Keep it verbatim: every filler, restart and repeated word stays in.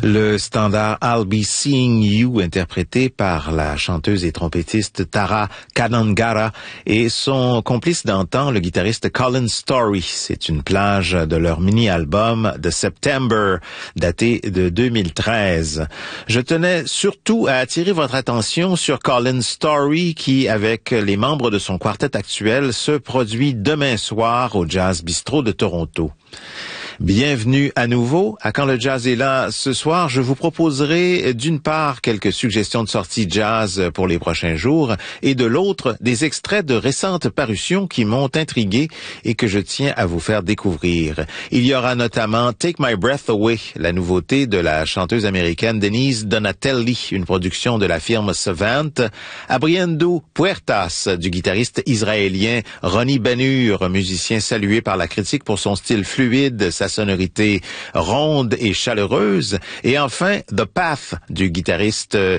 Le standard I'll Be Seeing You, interprété par la chanteuse et trompettiste Tara Kanangara et son complice d'antan, le guitariste Colin Story. C'est une plage de leur mini-album The September, daté de deux mille treize. Je tenais surtout à attirer votre attention sur Colin Story qui, avec les membres de son quartet actuel, se produit demain soir au Jazz Bistro de Toronto. Bienvenue à nouveau à Quand le Jazz est là. Ce soir, je vous proposerai d'une part quelques suggestions de sorties jazz pour les prochains jours et de l'autre des extraits de récentes parutions qui m'ont intrigué et que je tiens à vous faire découvrir. Il y aura notamment Take My Breath Away, la nouveauté de la chanteuse américaine Denise Donatelli, une production de la firme Savant, Abriendo Puertas du guitariste israélien Ronnie Ben-Hur, musicien salué par la critique pour son style fluide, sa sonorité ronde et chaleureuse, et enfin The Path du guitariste